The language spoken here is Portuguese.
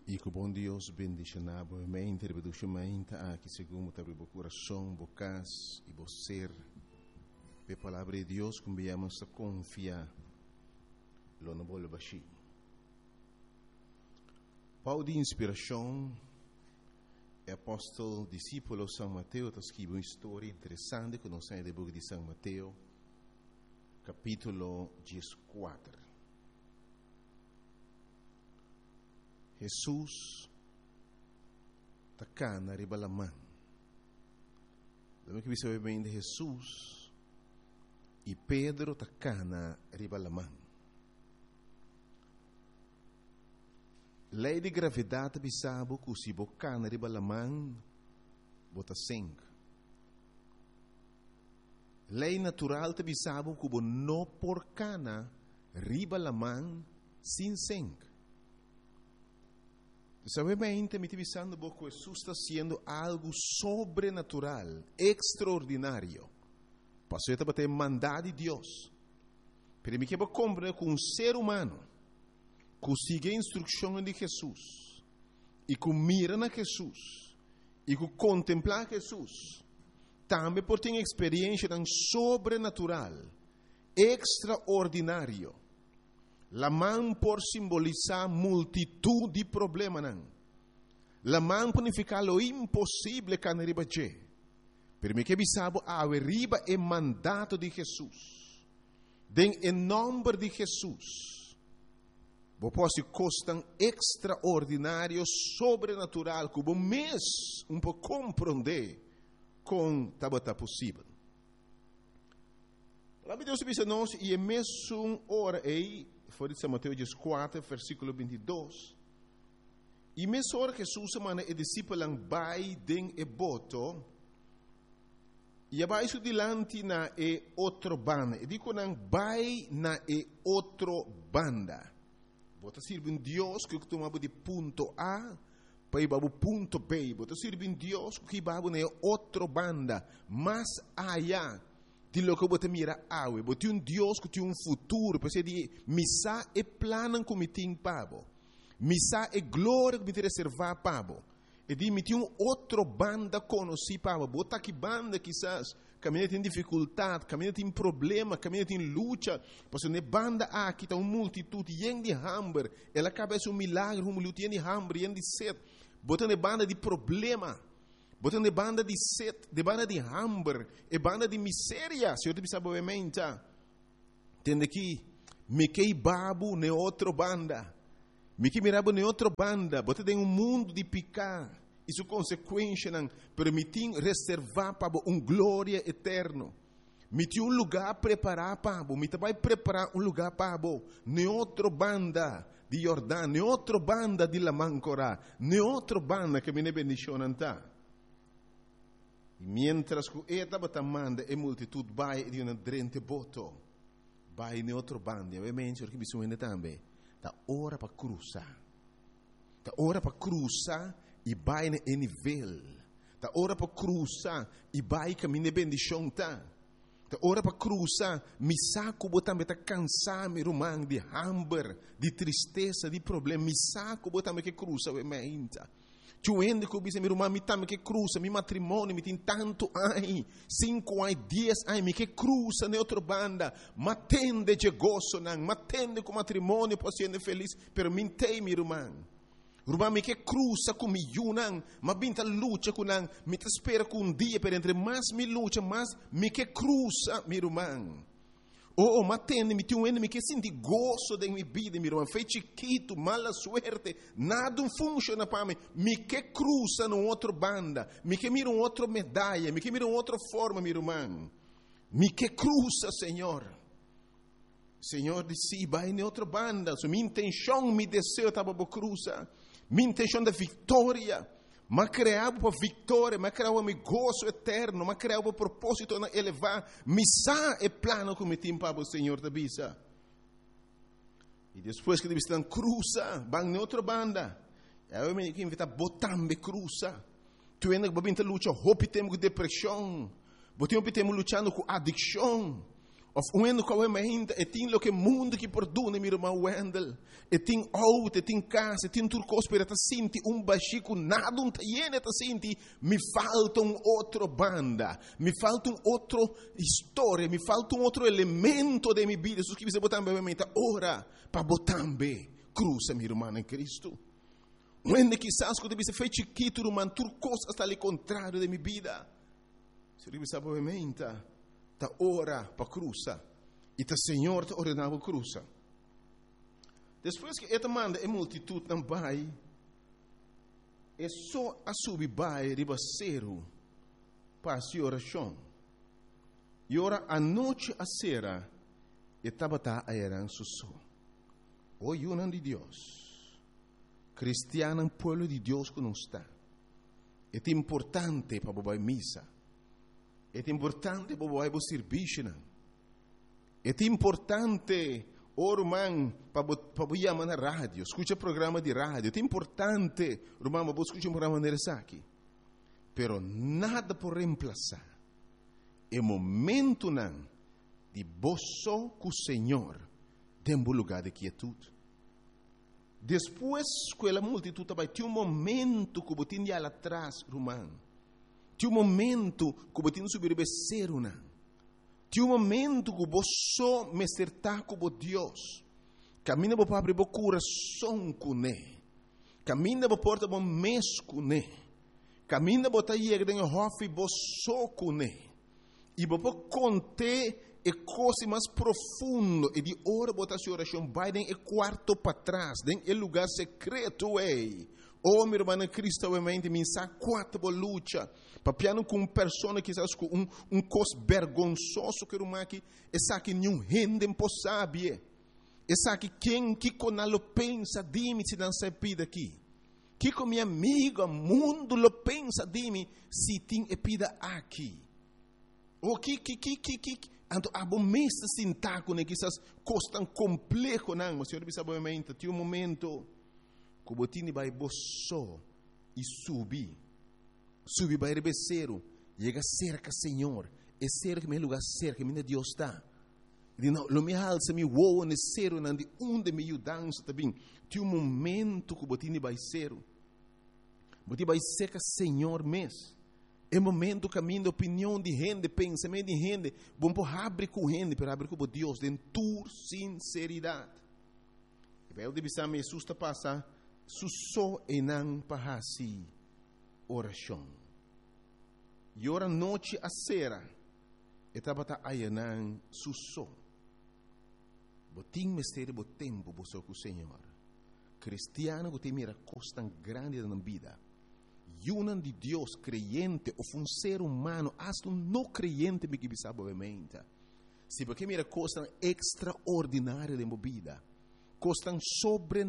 E que o bom Deus bendicionar mente, rebeduchamente aqui segundo o teu coração, bocas e você. A palavra de Deus que enviamos a confiar, lo não vou baixar. Paulo de inspiração, é apóstolo, discípulo de São Mateus, está escrevendo uma história interessante que nós temos no livro de São Mateus, capítulo 14. Jesus está cá na ribalamã. Lembra que você vê bem de Jesus e Pedro está cá na ribalamã. Lei de gravidade bisabo que se boca na ribalamã bota sangue. Lei natural te bisabo que não por cana ribalamã sem sangue. Sabemente me divisando que Jesus está sendo algo sobrenatural, extraordinário. Passou a ter mandado de Deus. Pero me quero compreender que um ser humano que sigue a instrução de Jesus e que mira na Jesus e que contempla Jesus, também por ter experiência tão sobrenatural, extraordinário. La mão por simbolizar multitud de problemas. La mão por significar lo impossível que não arriba a Pero me que bisabo a arriba é mandato de Jesus. Em nome de Jesus. Vos posso costar extraordinário, sobrenatural, que vos mesmo um pouco compreender com tabata possível. A palavra de Deus diz a nós, e é mesmo hora aí, foi de São Mateus 4, versículo 22. E mesmo hora que Jesus manda e discípulo vai den e boto, e abaixo dilante na e outro banda. E digo não vai na e outro banda. Bota sirve Deus que tomava de ponto A para ir para o ponto B. Bota sirve Deus que vai na outro banda, mais allá de lo que você mira awe, você tem Deus que tem futuro, para ser de missa e plano que me tem pabo, missa e glória que me tem reservar pabo, e de me tem outro banda conhecido pabo, bota que banda quizás, caminha tem dificuldade, caminha tem problema, caminha tem luta, porque ne banda aqui está uma multitud, yen de hambre, ela cabeça um milagre, um luta yen de hambre, yen de sede, bota ne banda de problema. Botando de banda de sede, de banda de hambre, e banda de miséria. Se eu te pensava obviamente, tende que me que babu ne outra banda, me que mirabo ne outra banda, bota tem mundo de picar, isso consequência não permitir reservar para glória eterno. Me tem lugar preparar para me vai preparar lugar para ne outra banda de Jordão, ne outra banda de la Mancora, ne outra banda que me ne bendicionam tá. E mientras que estava tamando a multitud vai de uma drente boto, vai em outro bando, obviamente, porque bisogna também, da hora para cruzar, da hora para cruzar e vai em nível, da hora para cruzar e vai caminhar bendição tá, da hora para cruzar, me saco botar tá cansado, me rumang de hambre, de tristeza, de problema, me saco botar que cruza, obviamente. Tuende que eu meu irmão, me tame que cruza, meu matrimônio, me tem tanto ai, 5 ai, 10 ai, me que cruza na outra banda, matende de gozo, não, matende com matrimônio, posso ser feliz, pero mintei, meu irmão. Irmão, me que cruza com meu não, mas binta luta com não, me te espera com dia, pero entre mais me luta, mais me que cruza, meu irmão. Oh, matende, me tem me que sentir gozo da minha vida, meu irmão. Foi chiquito, mala suerte, nada funciona para mim. Me que cruza numa outra banda, me que mira uma outra medalha, me que mira uma outra forma, meu irmão. Me que cruza, Senhor. Senhor disse, vai em outra banda. Minha intenção, meu desejo estava para cruzar. Minha intenção da vitória. Mas criava para vitória, mas criava para gozo eterno, mas criava para propósito de elevar. Missa é plano que me tem para o Senhor da Bisa. E depois que deve estar cruza, vai em outra banda. Eu me invita a botar me cruza. Tu ainda vai vir lutar, hope temos com depressão, temos lutando com adicção, Of wendo que we ainda e tem lo que mundo que perdona mi irmão Wendel. E tem auto, e tem casa, e tem turcos para ta senti bachico nada ta yene ta senti mi falta outro banda, mi falta outro história, mi falta outro elemento de mi vida. Sus que você botar bem ora para botar bem cruza mi irmão em Cristo. Wende quizás que deve ser feito chiquito, irmão, turcos hasta ali contrário de mi vida. Se deve saber bem ta ora para cruza e ta Senhor ta ordenava cruza. Depois que esta manda a multitud não vai, é só a subir vai ribaceiro para a oração. E ora a noite a sera e tabata a eran susso. O yunan de Deus, cristiano pueblo de Deus que não está. É importante para bobai missa. É importante para bobai serviço. É importante irmão, para chamar na rádio, escuta programa de rádio. É importante, irmão, para escutar um programa de aqui. Pero nada por reemplazar o momento não de boço com o Senhor dentro do lugar de quietude. Depois que a multitud vai ter momento que você tinha lá atrás, irmão. Tem momento que você tinha subir o cero, não. Tem momento que você me acertar com Deus. Camina para abrir o coração com Ele. Camina para porta o mês com Ele. Camina para ir dentro do hofe você com Ele. E para contar a coisa mais profunda e de hora botar sua oração vai dentro do quarto para trás, dentro do lugar secreto aí. Oh, meu irmão Cristo, obviamente, me sabe quatro luta. Papiano com uma pessoa que sabe com cos vergonzoso que irmão aqui, essa que nenhum rende impossível. Essa que quem que conalo pensa de mim se não se pida aqui. Que com minha amiga mundo lo pensa de mim se tem pida aqui. O que anto abomesta sintaco né que essas costas complexo não, mas senhor sabe obviamente, tem momento que botini vai boço e subir vai rebeceiro, chega cerca Senhor, é cerca meu lugar cerca, minha Deus está. E não, lo me alça me voa necessário não de onde me dança também. Tem momento que botini vai ser, botini vai cerca Senhor mesmo. É momento caminho de opinião de gente, pensamento de gente, bom por abrir com gente, para abrir com Deus, de tua sinceridade. E eu deve saber Jesus está passando susso e não para assim oração. E ora noite a sera, estava a ayanan susso. Botim mistério bo tempo bo com o Senhor. Cristiano que tem mira costa grande na vida. Yunan de Deus creyente ou um ser humano, hasta um não creyente me que sabe obviamente. Se porque mira costa extraordinária de vida, costan sobre